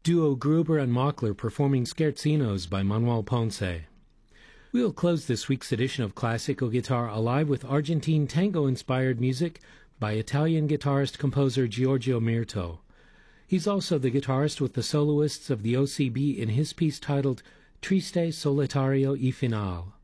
Duo Gruber and Mockler performing Scherzinos by Manuel Ponce. We'll close this week's edition of Classical Guitar Alive with Argentine tango-inspired music by Italian guitarist-composer Giorgio Mirto. He's also the guitarist with the soloists of the OCB in his piece titled Triste Solitario y Final.